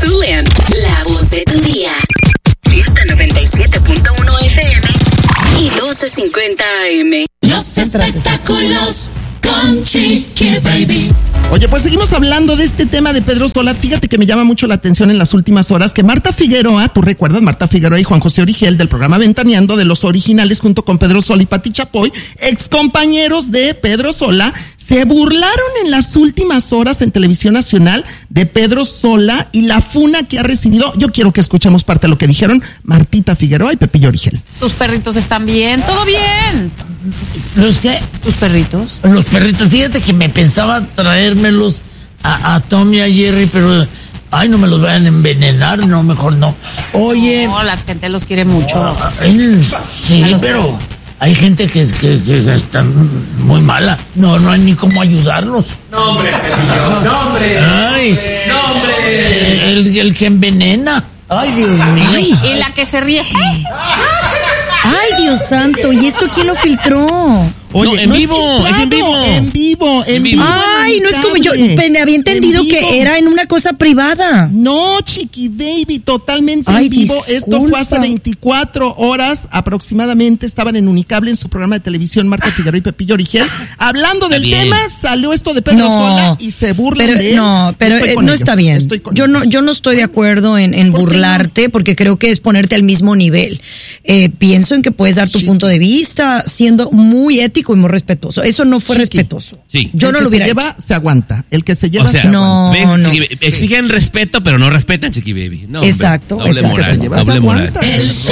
Zulian, la voz de tu día. Fiesta 97.1 FM y 1250 AM. Los espectáculos con Chiqui Baby. Oye, pues seguimos hablando de este tema de Pedro Sola. Fíjate que me llama mucho la atención en las últimas horas que Marta Figueroa, tú recuerdas, Marta Figueroa y Juan José Origel del programa Ventaneando, de Los Originales, junto con Pedro Sola y Pati Chapoy, excompañeros de Pedro Sola, se burlaron en las últimas horas en Televisión Nacional de Pedro Sola y la funa que ha recibido. Yo quiero que escuchemos parte de lo que dijeron Martita Figueroa y Pepillo Origel. ¿Tus perritos están bien? ¿Todo bien? ¿Los qué? ¿Tus perritos? Los perritos, fíjate que me pensaba traérmelos a Tommy y a Jerry, pero ay, no me los vayan a envenenar, no, mejor no. Oye. No, la gente los quiere mucho. Sí, pero hay gente que está muy mala. No hay ni cómo ayudarlos. No, hombre, Pepillo, no, hombre. Ay, no, hombre. El que envenena. Ay, Dios mío. Ay. Y la que se ríe. Ay, Dios santo, ¿y esto quién lo filtró? Oye, no, es en vivo. En vivo. Ay, no es como yo había entendido que era en una cosa privada. No, Chiqui Baby, totalmente Ay, en vivo. disculpa. Esto fue hace 24 horas aproximadamente. Estaban en Unicable en su programa de televisión Marta Figueroa y Pepillo Origel. Hablando del tema, salió esto de Pedro Sola y se burlan de él. No, pero no está bien. Yo no estoy de acuerdo en burlarte porque creo que es ponerte al mismo nivel. Pienso en que puedes dar tu punto de vista siendo muy ético y muy respetuoso. Eso no fue respetuoso. Sí. Yo no lo hubiera hecho. El que se lleva, se aguanta. El que se lleva, O sea, se aguanta. No. Exigen respeto, pero no respetan, Chiqui Baby. No, Exacto, doble exacto. moral, Que se lleva, se doble moral. aguanta. El show